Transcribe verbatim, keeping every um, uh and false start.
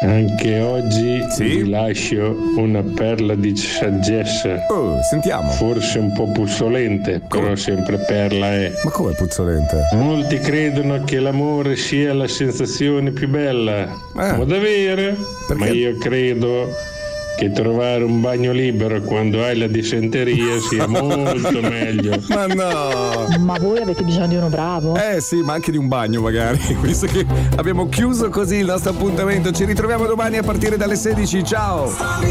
Anche oggi Sì? vi lascio una perla di saggezza. Oh, sentiamo. Forse un po' puzzolente, Come? però sempre perla è. Ma come puzzolente? Molti credono che l'amore sia la sensazione più bella, Eh. ma davvero? Perché? Ma io credo che trovare un bagno libero quando hai la dissenteria sia molto meglio. Ma no! Ma voi avete bisogno di uno bravo? Eh sì, ma anche di un bagno magari, visto che abbiamo chiuso così il nostro appuntamento. Ci ritroviamo domani a partire dalle sedici. Ciao!